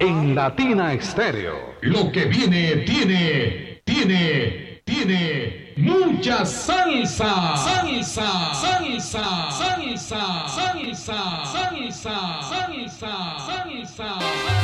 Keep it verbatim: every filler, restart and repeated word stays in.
en Latina Estéreo. Lo que viene tiene, tiene, tiene mucha salsa. Salsa, salsa, salsa, salsa, salsa, salsa, salsa, salsa.